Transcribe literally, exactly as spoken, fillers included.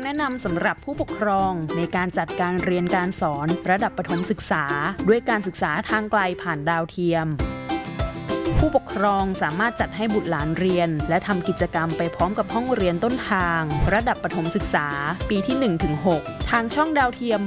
แนะนำสำหรับผู้ปกครองในการจัดการเรียนการสอนระดับประถมศึกษาด้วยการศึกษาทางไกลผ่านดาวเทียมผู้ปกครองสามารถจัดให้บุตรหลานเรียนและทำกิจกรรมไปพร้อมกับห้องเรียนต้นทางระดับประถมศึกษาปีที่ หนึ่งถึงหก ทางช่องดาวเทียม